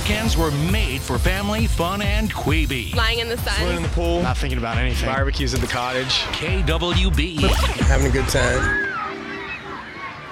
weekends were made for family, fun, and Queeby. Lying in the sun. Swimming in the pool. Not thinking about anything. Barbecues at the cottage. KWB. Having a good time.